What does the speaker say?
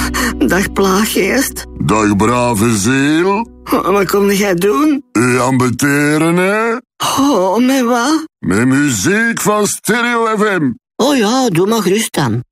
Dag plaaggeest. Dag brave ziel. Wat kom jij doen? U ambeteren, hè? Oh, met wat? Met muziek van Stereo FM. Oh ja, doe maar gerust dan.